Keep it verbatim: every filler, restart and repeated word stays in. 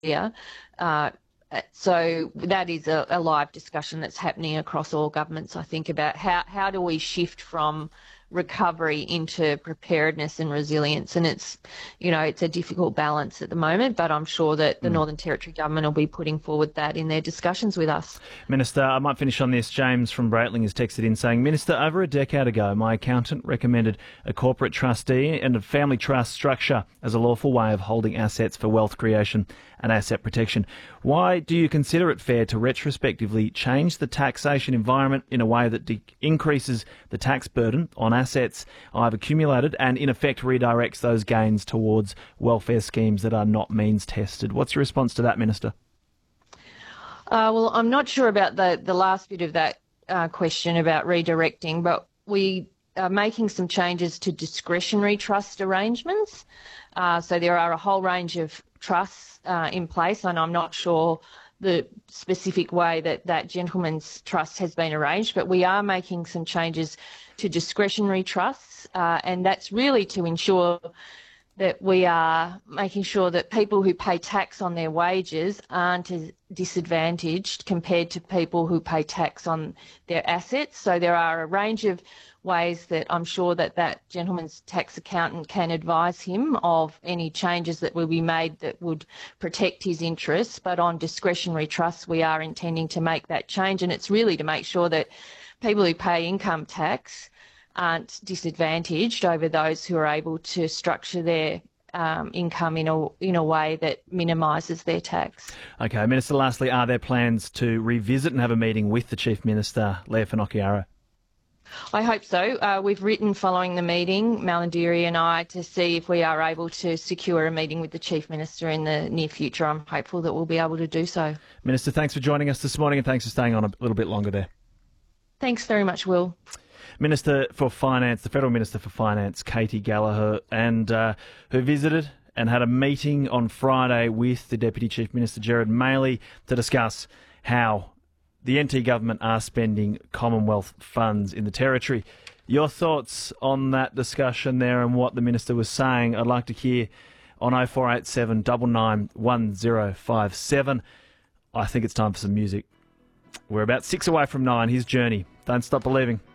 Uh, so that is a, a live discussion that's happening across all governments, I think, about how, how do we shift from recovery into preparedness and resilience. And it's, you know, it's a difficult balance at the moment, but I'm sure that the Mm. Northern Territory government will be putting forward that in their discussions with us. Minister, I might finish on this. James from Breitling has texted in saying, Minister, over a decade ago, my accountant recommended a corporate trustee and a family trust structure as a lawful way of holding assets for wealth creation and asset protection. Why do you consider it fair to retrospectively change the taxation environment in a way that de- increases the tax burden on assets I've accumulated and in effect redirects those gains towards welfare schemes that are not means tested? What's your response to that, Minister? Uh, well, I'm not sure about the, the last bit of that uh, question about redirecting, but we are making some changes to discretionary trust arrangements. Uh, so there are a whole range of trusts uh, in place, and I'm not sure the specific way that that gentleman's trust has been arranged, but we are making some changes to discretionary trusts, uh, and that's really to ensure that we are making sure that people who pay tax on their wages aren't as disadvantaged compared to people who pay tax on their assets. So there are a range of ways that I'm sure that that gentleman's tax accountant can advise him of any changes that will be made that would protect his interests. But on discretionary trusts, we are intending to make that change, and it's really to make sure that people who pay income tax aren't disadvantaged over those who are able to structure their um, income in a in a way that minimises their tax. Okay, Minister, lastly, are there plans to revisit and have a meeting with the Chief Minister, Leah Finocchiaro? I hope so. Uh, we've written following the meeting, Malarndirri and I, to see if we are able to secure a meeting with the Chief Minister in the near future. I'm hopeful that we'll be able to do so. Minister, thanks for joining us this morning and thanks for staying on a little bit longer there. Thanks very much, Will. Minister for Finance, the Federal Minister for Finance, Katy Gallagher, and uh, who visited and had a meeting on Friday with the Deputy Chief Minister, Gerard Maley, to discuss how the N T government are spending Commonwealth funds in the Territory. Your thoughts on that discussion there and what the Minister was saying, I'd like to hear on oh four eight seven, nine nine one oh five seven. I think it's time for some music. We're about six away from nine. Here's Journey. Don't Stop Believing.